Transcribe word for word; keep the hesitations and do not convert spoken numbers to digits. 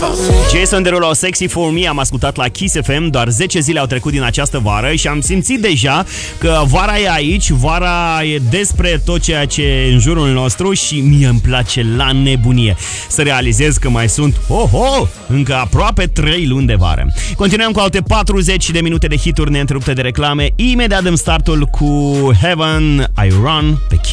Jason Derulo, Sexy For Me, am ascultat la Kiss F M. Doar zece zile au trecut din această vară și am simțit deja că vara e aici. Vara e despre tot ceea ce e în jurul nostru și mie îmi place la nebunie să realizez că mai sunt, oh, oh, încă aproape trei luni de vară. Continuăm cu alte patruzeci de minute de hituri neîntrerupte de reclame. Imediat dăm startul cu Heaven, I Run pe Kiss.